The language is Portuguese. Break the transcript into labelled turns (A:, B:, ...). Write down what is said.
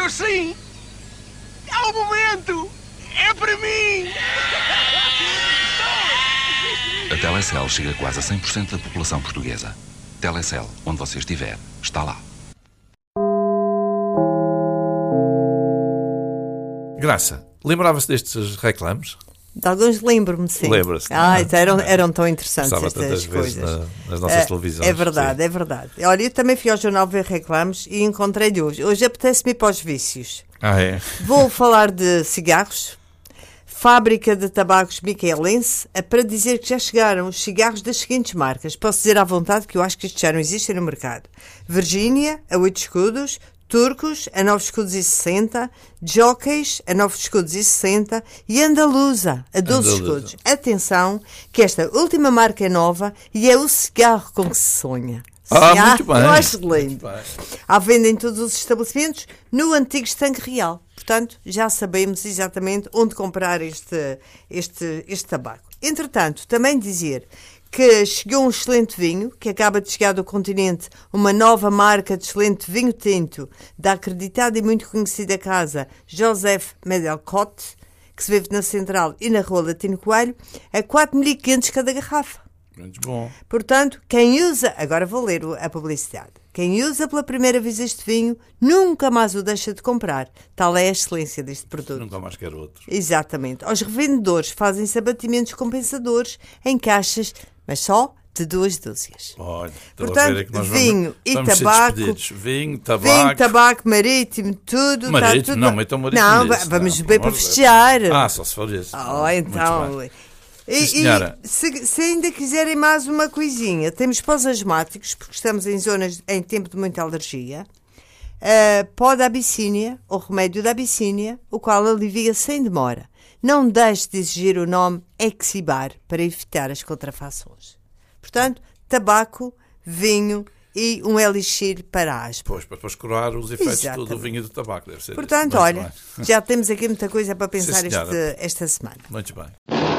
A: Estou sim! É o momento! É para mim!
B: A Telecel chega quase a 100% da população portuguesa. Telecel, onde você estiver, está lá.
C: Graça, lembrava-se destes reclames?
D: De alguns lembro-me, sim.
C: Lembra-se?
D: Eram tão interessantes
C: Passava
D: estas
C: tantas vezes
D: coisas.
C: nas nossas televisões.
D: É verdade,
C: sim.
D: é verdade. Olha, eu também fui ao jornal ver reclames e encontrei-lhe hoje. Hoje apetece-me ir para os vícios.
C: É?
D: Vou falar de cigarros. Fábrica de tabacos micaelense, para dizer que já chegaram os cigarros das seguintes marcas. Posso dizer à vontade que eu acho que isto já não existe no mercado. Virgínia, a 8 escudos. Turcos, a 9 escudos e 60. Jockeys, a 9 escudos e 60. E Andaluza, a 12 escudos. Atenção, que esta última marca é nova e é o cigarro com que se sonha.
C: Muito bem.
D: Eu acho lindo. À venda em todos os estabelecimentos no antigo estanque real. Portanto, já sabemos exatamente onde comprar este tabaco. Entretanto, também dizer que chegou um excelente vinho, que acaba de chegar do continente, uma nova marca de excelente vinho tinto da acreditada e muito conhecida casa Joseph Medelcott, que se vende na Central e na Rua Latino Coelho, a 4.500 cada garrafa.
C: Muito bom.
D: Portanto, quem usa, agora vou ler a publicidade, quem usa pela primeira vez este vinho nunca mais o deixa de comprar. Tal é a excelência deste produto.
C: Nunca mais quer outro.
D: Exatamente. Os revendedores fazem-se abatimentos compensadores em caixas, mas só de 2 dúzias.
C: Olha,
D: portanto,
C: a ver que nós
D: vinho e
C: vamos
D: tabaco.
C: Vinho, tabaco.
D: Tabaco, marítimo, tudo.
C: Marítimo?
D: Tudo.
C: Não, então marítimo
D: Não,
C: nisso,
D: vamos
C: não,
D: beber
C: pelo
D: para
C: amor de
D: festejar.
C: Só se for isso.
D: Então.
C: Muito bem.
D: E se ainda quiserem mais uma coisinha, temos pós asmáticos, porque estamos em tempo de muita alergia. Pó da Abissínia, ou remédio da Abissínia, o qual alivia sem demora. Não deixe de exigir o nome Exibar para evitar as contrafações. Portanto, tabaco, vinho e um elixir para a asma.
C: Pois, para depois curar os efeitos do vinho e do tabaco, deve ser.
D: Portanto, olha, já temos aqui muita coisa para pensar esta semana.
C: Muito bem.